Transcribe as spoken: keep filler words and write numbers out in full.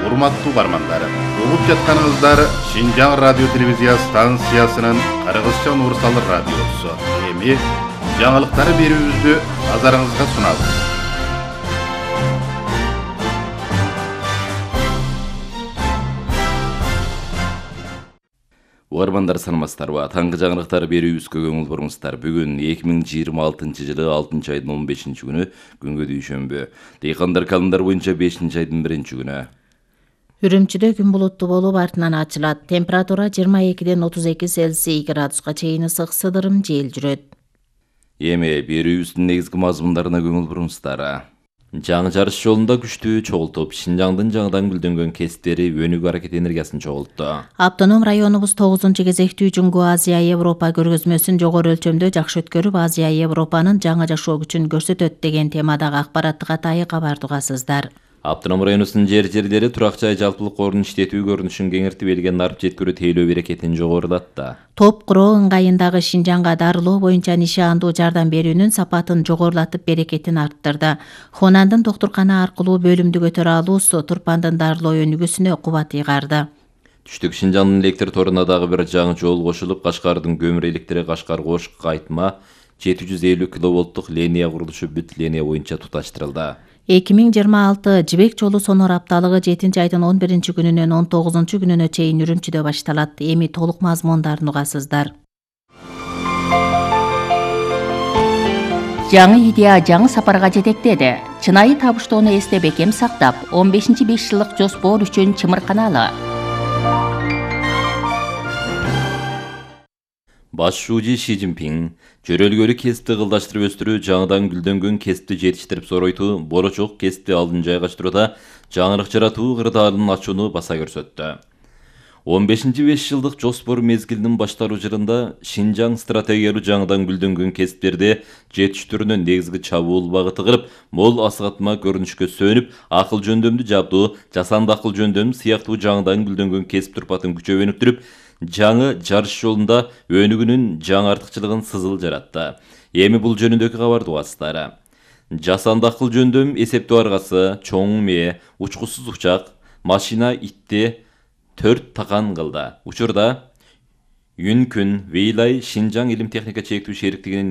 Урматтуу бармандар, угуп жатканыңыздар Шинжаң радио телевизия станциясынын Кыргызча универсал радиосу. Эми жаңылыктары берүүбүздү назарыңызга сунабыз. Уармандар санамастарба, таңғы жаңылыктар берүүбүзгө көңүл буруңуздар. Бүгүн эки миң жыйырма алтынчы жылы алтынчы айдын он бешинчи күнү, күнгө дүйшөмбү. Дыйкандар календар боюнча бешинчи айдын биринчи күнү. Үрүмчүдө күн булуттуу болуп артынан ачылат. Температура жыйырма экиден отуз эки Цельсий градуска чейин ысык сыдырым жел жүрөт. Эми берүүбүздүн негизги мазмундарына көңүл буруңуздар. Жаңы жарыш жолунда күчтүү чогултуп, Шинжаңдын жаңыдан гүлдөнгөн кесиптери өнүгүү аракет энергиясын чогултту. Автоном районубуз тогузунчу кезектүү Жунгу Азия Европа көргөзмөсүн жогору өлчөмдө жакшы өткөрүп, Азия Европанын жаңы жашоо күчүн көрсөтөт деген темадагы акпараттык атайы кабар тугасыздар. Автоном районусунун жер-жерлери турак жай жалпылык корун иштетүү көрүнүшүн кеңиртип элген нарып жеткирүү тейлөө берекетин жогорулатты. Топ куроо ыңгайындагы Шинжаңга дарылоо боюнча нишандуу жардам берүүнүн сапатын жогорулатып берекетин арттырды. Хонандын доктуркана аркылуу бөлүмдү көтөрө алуусу Турпандын дарылоо өнүгүүсүнө кубат ыйгарды. Түштүк Шинжаңдын электр торуна дагы бир жаңы жол кошулуп, Кашкардын көмүр электри Кашкар Кош кайтма жети жүз элүү киловолттук линия курулушу бүт линия боюнча туташтырылды. эки миң жыйырма алты Жибек жолу сонор апталыгы жетинчи айдын он биринчи күнүнөн он тогузунчу күнүнө чейин Үрүмчүдө башталат. Эми толук мазмундарын угасыздар. Жаңы идея жаңы сапарга жетектеди. Чынайы табыштоону эсте бекем сактап, он бешинчи беш жылдык жоспор үчүн чымырканалы. Баш шүүжи Ши Цзиньпин жөрөлгөлү кесипти кылдаштырып өстүрүү, жаңыдан гүлдөнгөн кесипти жетиштирип соройтуу, болочок кесипти алдын жайгаштырууда жаңылык жаратуу кырдаалын ачууну баса көрсөттү. он бешинчи беш жылдык жоспор мезгилинин башталуу жылында Шинжаң стратегиялуу жаңыдан гүлдөнгөн кесиптерди жетиштирүүнүн негизги чабуул багыты кылып, мол асыгатма көрүнүшкө сөнүп, акыл жөндөмдү жабдуу, жасанды акыл жөндөм сыяктуу жаңыдан гүлдөнгөн кесип турпатын күчөп өнүктүрүп, жаңы жарыш жолунда өнүгүүнүн жаңы артыкчылыгын сызыл жаратты. Эми бул жөнүндөгү кабарды угасыздар. Жасанды акыл жөндөм эсептөө аргасы, чоң мээ, учкусуз учак, машина итти төрт такан кылды. Учурда Юнкүн Вейлай Шинжаң илим техника чектүү шериктигинин